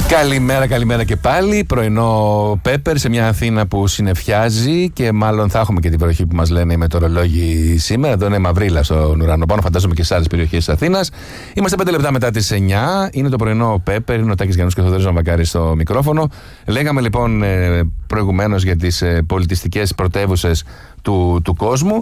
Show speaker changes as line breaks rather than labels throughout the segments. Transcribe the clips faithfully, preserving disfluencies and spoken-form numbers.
Καλημέρα, καλημέρα και πάλι. Πρωινό Πέπερ σε μια Αθήνα που συννεφιάζει και μάλλον θα έχουμε και την βροχή που μας λένε οι μετεωρολόγοι σήμερα. Εδώ είναι μαυρίλα στον ουρανό πάνω, φαντάζομαι και σε άλλες περιοχές της Αθήνας. Είμαστε πέντε λεπτά μετά τις εννιά. Είναι το πρωινό Πέπερ. Είναι ο Τάκης Γιαννούς και ο Θοδωρής Ναβακάρης στο μικρόφωνο. Λέγαμε λοιπόν προηγουμένως για τις πολιτιστικές πρωτεύουσες του, του κόσμου.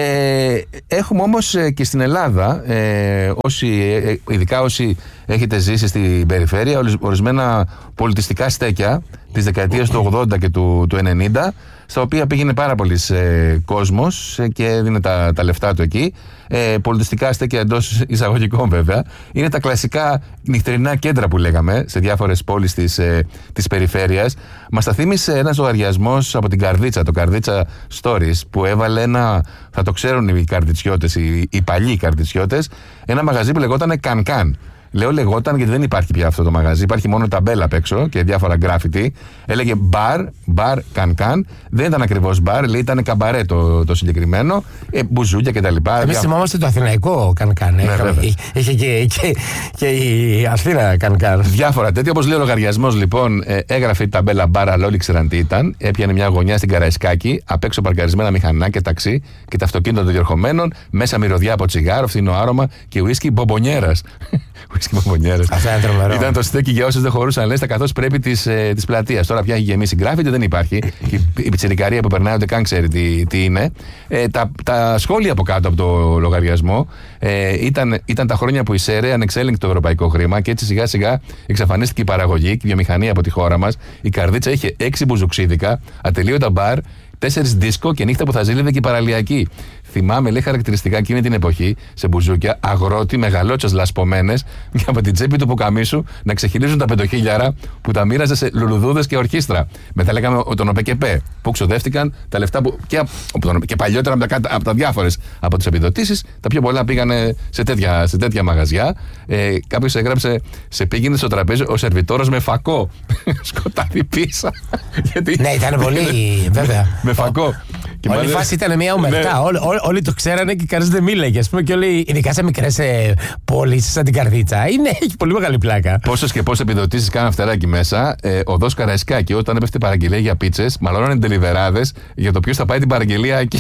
Ε, έχουμε όμως και στην Ελλάδα, ε, όσοι, ειδικά όσοι έχετε ζήσει στην περιφέρεια, ορισμένα πολιτιστικά στέκια της δεκαετίας του ογδόντα και του, του ενενήντα, στα οποία πήγαινε πάρα πολλής ε, κόσμος ε, και έδινε τα, τα λεφτά του εκεί. Ε, πολιτιστικά στέκια εντός εισαγωγικών βέβαια. Είναι τα κλασικά νυχτερινά κέντρα που λέγαμε σε διάφορες πόλεις της, ε, της περιφέρειας. Μας τα θύμισε ένας λογαριασμός από την Καρδίτσα, το Καρδίτσα Stories, που έβαλε ένα, θα το ξέρουν οι καρδιτσιώτες, οι, οι παλιοί καρδιτσιώτες, ένα μαγαζί που λεγόταν Can-Can. Λέω λεγόταν γιατί δεν υπάρχει πια αυτό το μαγαζί. Υπάρχει μόνο ταμπέλα απ' έξω και διάφορα γκράφιτι. Έλεγε μπαρ, μπαρ, καν-καν. Δεν ήταν ακριβώς μπαρ, λέει ήταν καμπαρέ το, το συγκεκριμένο. Ε, μπουζούκια κτλ.
Εμείς θυμόμαστε το αθηναϊκό καν-καν. Ναι, είχε και, και, και η Αθήνα καν-καν.
Διάφορα τέτοια. Όπως λέει ο λογαριασμός, λοιπόν, ε, έγραφε η ταμπέλα μπαρ, αλλά όλοι ξέραν τι ήταν. Έπιανε μια γωνιά στην Καραϊσκάκη, απ' έξω παρκαρισμένα μηχανάκια, ταξί και τα αυτοκίνητα των διερχομένων. Μέσα μυρωδιά από τσιγάρο, φθηνό άρωμα και ουίσκι μπομπονιέρας.
Αυτά είναι τρομερό.
Ήταν το στέκι για όσους δεν χωρούσαν, λες, τα καθώς πρέπει της, ε, της πλατείας. Τώρα πια έχει γεμίσει γκράφιτι, δεν υπάρχει. η, η πιτσιρικαρία που περνάει ούτε καν ξέρει τι, τι είναι. Ε, τα, τα σχόλια από κάτω από το λογαριασμό ε, ήταν, ήταν τα χρόνια που η ΣΕΡΕ ανεξέλεγκε το ευρωπαϊκό χρήμα και έτσι σιγά σιγά εξαφανίστηκε η παραγωγή και η βιομηχανία από τη χώρα μας. Η Καρδίτσα είχε έξι μπουζουξίδικα, ατελείωτα μπαρ, τέσσερις δίσκο και νύχτα που θα ζήλευε και η παραλιακή. Θυμάμαι, λέει, χαρακτηριστικά εκείνη την εποχή σε μπουζούκια αγρότη μεγαλότσες λασπωμένες και από την τσέπη του πουκαμίσου να ξεχυλίζουν τα πεντοχίλιαρα που τα μοίραζε σε λουλουδούδες και ορχήστρα. Μετά λέγαμε τον ΟΠΕΚΕΠΕ που ξοδεύτηκαν τα λεφτά που και, και παλιότερα από τα, από τα διάφορες από τις επιδοτήσεις. Τα πιο πολλά πήγανε σε τέτοια, σε τέτοια μαγαζιά. Ε, Κάποιος έγραψε, σε πήγαινε στο τραπέζι ο σερβιτόρος με φακό. Σκοτάδι πίσα.
Ναι, ήταν πολύ, βέβαια.
Με φακό.
Όλη η φάση ήταν μια ομερτά. Όλοι το ξέρανε και κανείς δεν μίλαγε. Ας πούμε, και όλοι, ειδικά σε μικρές ε, πόλεις, σαν την Καρδίτσα. Είναι, έχει πολύ μεγάλη πλάκα.
Πόσες και πόσες επιδοτήσεις κάναν φτερά εκεί μέσα. Ε, οδός Καραϊσκάκη, όταν έπεφτε παραγγελία για πίτσες, μαλώνανε τελιβεράδες για το ποιος θα πάει την παραγγελία εκεί.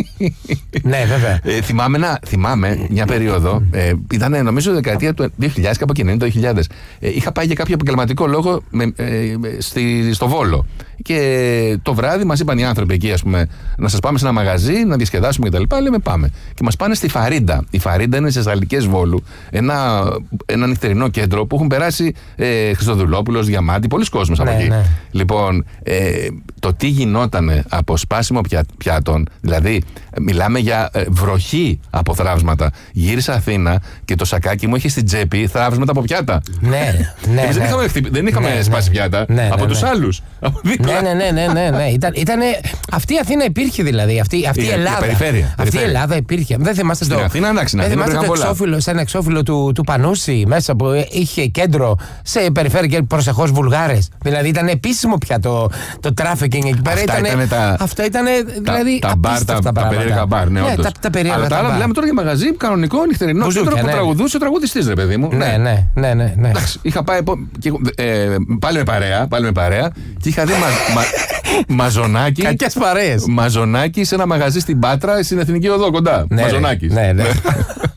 Ναι, βέβαια.
Ε, θυμάμαι, να, θυμάμαι μια περίοδο, ε, ήταν νομίζω δεκαετία του δύο χιλιάδες, κάπου ενενήντα δύο χιλιάδες. Ε, είχα πάει για κάποιο επαγγελματικό λόγο με, ε, στη, στο Βόλο. Και το βράδυ μας είπαν οι άνθρωποι εκεί, ας πούμε, να σας πάμε σε ένα μαγαζί, να διασκεδάσουμε κτλ. Λέμε πάμε. Και μας πάνε στη Φαρίντα. Η Φαρίντα είναι στις Γαλλικές Βόλου. Ένα, ένα νυχτερινό κέντρο που έχουν περάσει ε, Χριστοδουλόπουλος, Διαμάντη, πολλοί κόσμος από
ναι,
εκεί.
Ναι.
Λοιπόν, ε, το τι γινότανε από σπάσιμο πια, πιάτων, δηλαδή μιλάμε για ε, βροχή από θραύσματα. Γύρισα Αθήνα και το σακάκι μου είχε στην τσέπη θραύσματα από πιάτα.
Ναι, ναι.
Εμείς
ναι.
δεν είχαμε, δεν είχαμε
ναι,
σπάσει
ναι.
πιάτα
ναι, ναι,
από
ναι,
τους
ναι.
άλλους.
Ναι, ναι, ναι, ναι, ναι, ναι. Ήταν, ήτανε, αυτή η Αθήνα υπήρχε δηλαδή. Αυτή, αυτή η, η Ελλάδα.
Η περιφέρεια,
αυτή
περιφέρεια.
η Ελλάδα υπήρχε. Δεν θυμάστε
στην
το.
Αθήνα, εντάξει,
δεν θυμάστε το εξώφυλλο, σε ένα εξώφυλλο του, του Πανούση μέσα που είχε κέντρο σε περιφέρεια και προσεχώς Βουλγάρες. Δηλαδή ήταν επίσημο πια το, το τράφικινγκ εκεί πέρα.
Αυτά ήταν τα.
Αυτά ήταν δηλαδή.
Τα μπαρ, τα, τα περίεργα μπαρ, ναι,
ναι, τα, τα περίεργα.
Αλλά τα άλλα μιλάμε τώρα για μαγαζί κανονικό νυχτερινό κέντρο που τραγουδούσε ο τραγουδιστής, ρε παιδί μου.
Ναι, ναι, ναι, ναι. ναι.
Εντάξει, είχα πάει ε, πάλι με παρέα, πάλι με παρέα και είχα δει μα, μα, μαζονάκι.
Κακές παρέες.
Μαζονάκι σε ένα μαγαζί στην Πάτρα, στην Εθνική Οδό κοντά.
Ναι,
Μαζονάκι.
Ναι, ναι.